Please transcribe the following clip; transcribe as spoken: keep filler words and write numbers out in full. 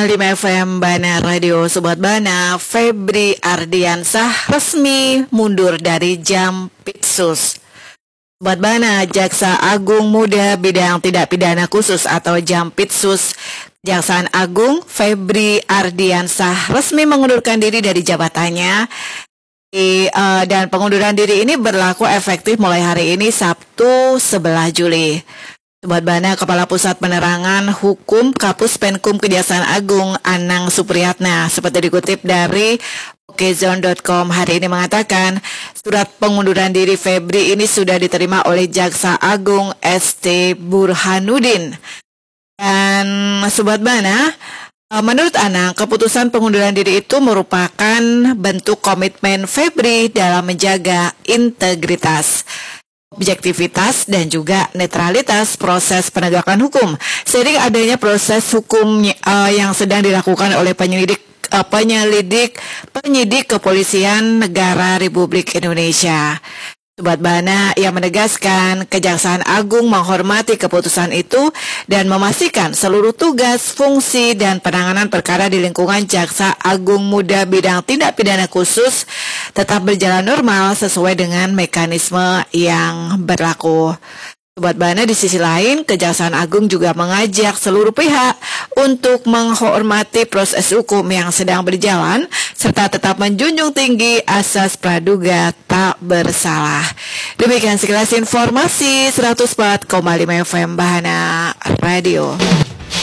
lima F M Bana Radio. Sobat Bana, Febri Ardiansah resmi mundur dari Jampitsus. Sobat Bana, Jaksa Agung Muda Bidang Tindak Pidana Khusus atau Jampitsus Kejaksaan Agung Febri Ardiansah resmi mengundurkan diri dari jabatannya. Di, uh, dan pengunduran diri ini berlaku efektif mulai hari ini Sabtu sebelas Juli. Sobat Bana, Kepala Pusat Penerangan Hukum Kapus Penkum Kejaksaan Agung Anang Supriyatna seperti dikutip dari okezone dot com hari ini mengatakan surat pengunduran diri Febri ini sudah diterima oleh Jaksa Agung S T Burhanuddin. Dan Sobat Bana, menurut Anang, keputusan pengunduran diri itu merupakan bentuk komitmen Febri dalam menjaga integritas, objektivitas dan juga netralitas proses penegakan hukum. Seiring adanya proses hukum uh, yang sedang dilakukan oleh penyelidik uh, penyelidik penyidik Kepolisian Negara Republik Indonesia. Sobat Bana, ia menegaskan Kejaksaan Agung menghormati keputusan itu dan memastikan seluruh tugas, fungsi, dan penanganan perkara di lingkungan Jaksa Agung Muda Bidang Tindak Pidana Khusus tetap berjalan normal sesuai dengan mekanisme yang berlaku. Sobat Bana, di sisi lain, Kejaksaan Agung juga mengajak seluruh pihak untuk menghormati proses hukum yang sedang berjalan serta tetap menjunjung tinggi asas praduga tak bersalah. Demikian sekilas informasi seratus empat koma lima F M Bana Radio.